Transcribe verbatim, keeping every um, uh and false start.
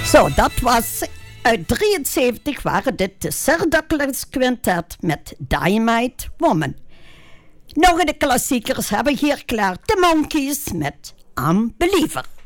Zo, dat was uit drieënzeventig waren dit de Sir Douglas Quintet met Dynamite Woman. Nog in de klassiekers hebben we hier klaar de Monkees met Unbeliever.